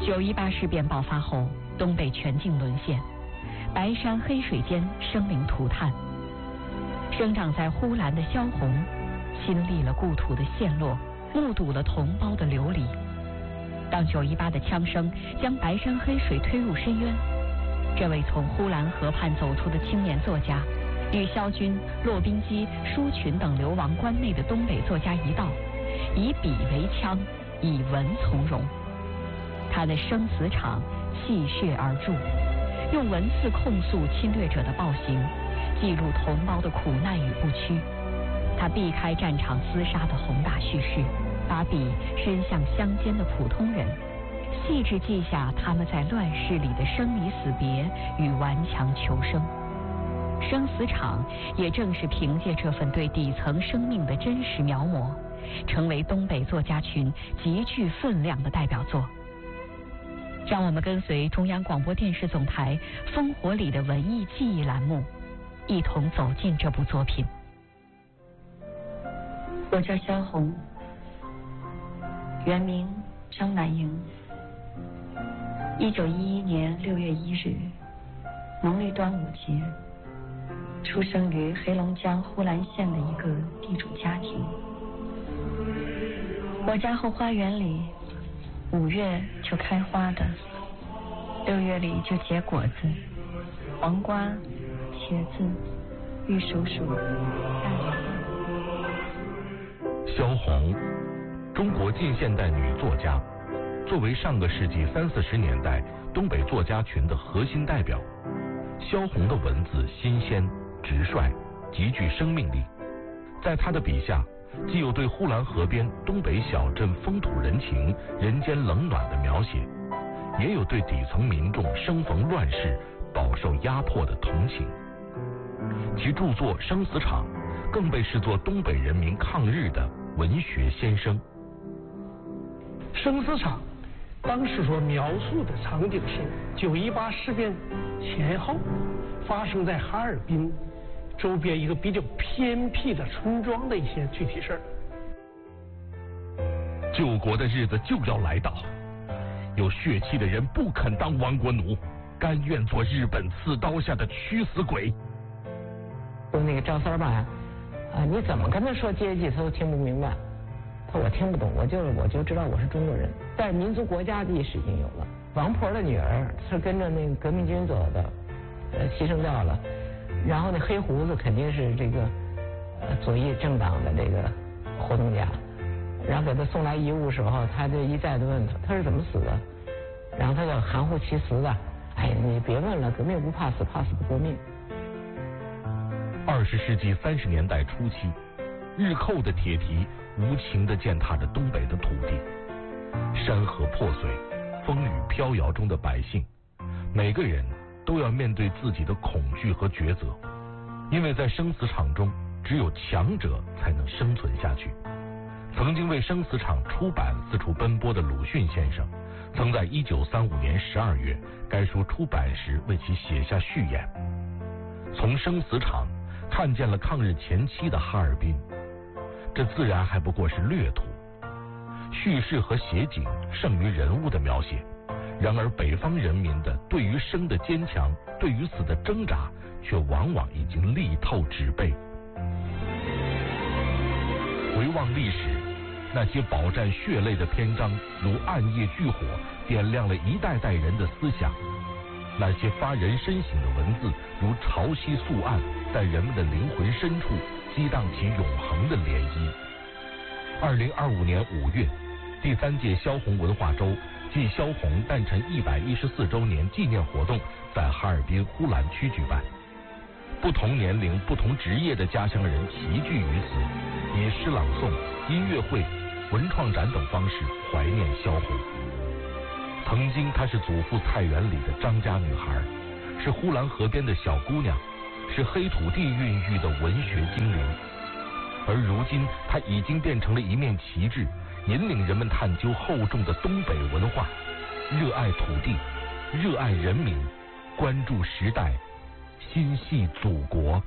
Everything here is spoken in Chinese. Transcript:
9·18事变爆发后，东北全境沦陷，白山黑水间生灵涂炭。生长在呼兰的萧红，亲历了故土的陷落，目睹了同胞的流离。当9·18的枪声将白山黑水推入深渊，这位从呼兰河畔走出的青年作家，与萧军、骆宾基、舒群等流亡关内的东北作家一道，以笔为枪，以文从容。他的《生死场》泣血而著，用文字控诉侵略者的暴行，记录同胞的苦难与不屈。他避开战场厮杀的宏大叙事，把笔伸向乡间的普通人，细致记下他们在乱世里的生离死别与顽强求生。生死场也正是凭借这份对底层生命的真实描摹，成为东北作家群极具分量的代表作。让我们跟随中央广播电视总台《烽火里的文艺记忆》栏目，一同走进这部作品。 我叫萧红，原名张乃莹。1911年6月1日，农历端午节，出生于黑龙江呼兰县的一个地主家庭。我家后花园里5月就开花的，6月里就结果子，黄瓜、茄子、玉蜀黍、大梨。 萧红，中国近现代女作家，作为上个世纪30、40年代东北作家群的核心代表，萧红的文字新鲜、直率，极具生命力。在她的笔下，既有对呼兰河边东北小镇风土人情、人间冷暖的描写，也有对底层民众生逢乱世、饱受压迫的同情。其著作《生死场》更被视作东北人民抗日的文学先声。 生死场当时所描述的场景是9·18事变前后发生在哈尔滨周边一个比较偏僻的村庄的一些具体事儿。 救国的日子就要来到，有血气的人不肯当亡国奴，甘愿做日本刺刀下的屈死鬼。 就那个赵三吧，你怎么跟他说阶级，他都听不明白。他说我听不懂，我就知道我是中国人。但是民族国家的意识已经有了。王婆的女儿是跟着那个革命军走的，牺牲掉了。然后那黑胡子肯定是这个左翼政党的这个活动家。然后给他送来遗物时候，他就一再的问他是怎么死的，然后他就含糊其辞的，哎，你别问了，革命不怕死，怕死不革命。 20世纪30年代初期，日寇的铁蹄无情地践踏着东北的土地，山河破碎，风雨飘摇中的百姓，每个人都要面对自己的恐惧和抉择，因为在生死场中，只有强者才能生存下去。曾经为生死场出版四处奔波的鲁迅先生，曾在1935年12月该书出版时为其写下序言：从生死场看见了抗日前期的哈尔滨，这自然还不过是略图，叙事和写景胜于人物的描写。然而北方人民的对于生的坚强，对于死的挣扎，却往往已经力透纸背。回望历史，那些饱蘸血泪的篇章，如暗夜炬火，点亮了一代代人的思想；那些发人深省的文字，如潮汐宿岸，在人们的灵魂深处激荡起永恒的涟漪。2025年5月，第3届萧红文化周暨萧红诞辰114周年纪念活动在哈尔滨呼兰区举办，不同年龄、不同职业的家乡人齐聚于此，以诗朗诵、音乐会、文创展等方式怀念萧红。曾经她是祖父菜园里的张家女孩，是呼兰河边的小姑娘，是黑土地孕育的文学精灵。而如今她已经变成了一面旗帜，引领人们探究厚重的东北文化，热爱土地，热爱人民，关注时代，心系祖国。